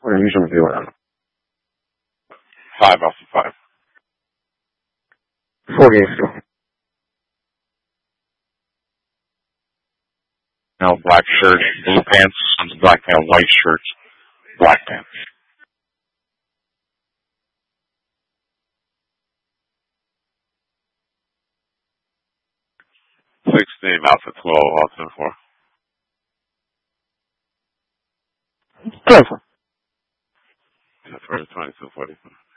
What are you usually doing? 5 off of 5. 4 games ago. Now black shirt, blue pants, black pants, white shirt, black pants. 16 out for 12, all 10-4. Perfect. That's 22-45.